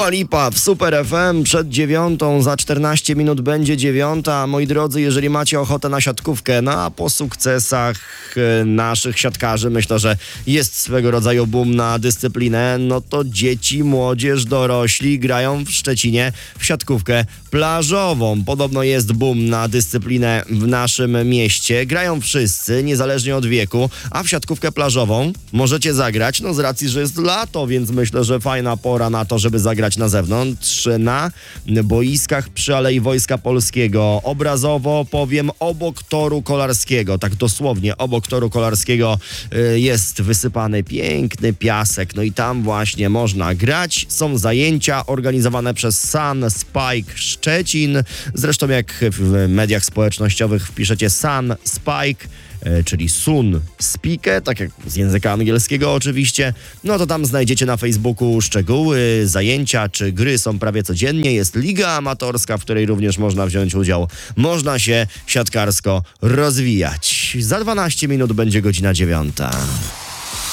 Dua Lipa w Super FM przed 9:00, za 14 minut będzie 9:00. Moi drodzy, jeżeli macie ochotę na siatkówkę, a po sukcesach naszych siatkarzy, myślę, że jest swego rodzaju boom na dyscyplinę, no to dzieci, młodzież, dorośli grają w Szczecinie w siatkówkę plażową. Podobno jest boom na dyscyplinę w naszym mieście. Grają wszyscy, niezależnie od wieku, a w siatkówkę plażową możecie zagrać, z racji, że jest lato, więc myślę, że fajna pora na to, żeby zagrać na zewnątrz, na boiskach przy Alei Wojska Polskiego. Obrazowo powiem, obok toru kolarskiego, tak dosłownie obok toru kolarskiego jest wysypany piękny piasek, i tam właśnie można grać. Są zajęcia organizowane przez Sun Spike Szczecin. Zresztą jak w mediach społecznościowych wpiszecie Sun Spike, czyli Sun Spike, tak jak z języka angielskiego oczywiście, to tam znajdziecie na Facebooku szczegóły, zajęcia czy gry są prawie codziennie. Jest liga amatorska, w której również można wziąć udział. Można się siatkarsko rozwijać. Za 12 minut będzie godzina 9:00.